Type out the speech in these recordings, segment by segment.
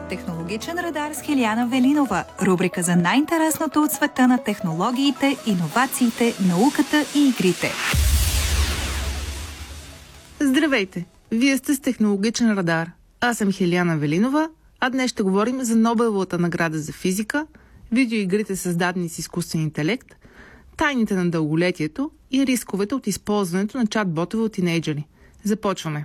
Технологичен радар с Хиляна Велинова. Рубрика за най-интересното от света на технологиите, иновациите, науката и игрите. Здравейте! Вие сте с Технологичен радар. Аз съм Хиляна Велинова, а днес ще говорим за Нобеловата награда за физика, видеоигрите създадени с изкуствен интелект, тайните на дълголетието и рисковете от използването на чат-ботове от тинейджери. Започваме!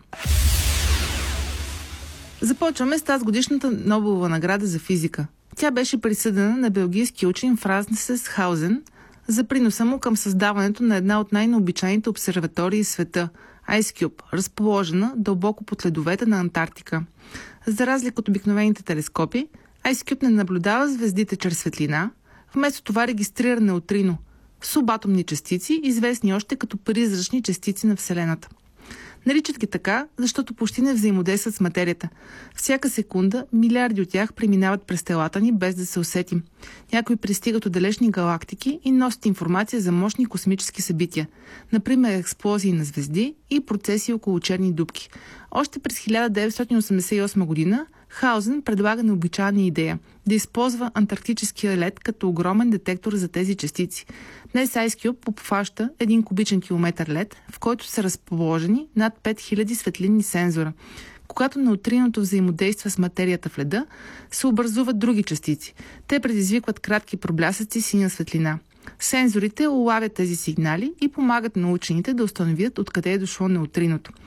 Започваме с тази годишната Нобелова награда за физика. Тя беше присъдена на белгийски учен Франсис Хаузен за приноса му към създаването на една от най-необичайните обсерватории в света – IceCube, разположена дълбоко под ледовете на Антарктика. За разлика от обикновените телескопи, IceCube не наблюдава звездите чрез светлина, вместо това регистрира неутрино – субатомни частици, известни още като призрачни частици на Вселената. Наричат ги така, защото почти не взаимодействат с материята. Всяка секунда милиарди от тях преминават през телата ни без да се усетим. Някои пристигат от далечни галактики и носят информация за мощни космически събития, например експлозии на звезди и процеси около черни дупки. Още през 1988 година Хаузен предлага необичайна идея – да използва антарктическия лед като огромен детектор за тези частици. Днес IceCube обхваща 1 кубичен километър лед, в който са разположени над 5000 светлинни сензора. Когато неутриното взаимодейства с материята в леда, се образуват други частици. Те предизвикват кратки проблясъци синя светлина. Сензорите улавят тези сигнали и помагат на учените да установят откъде е дошло неутриното.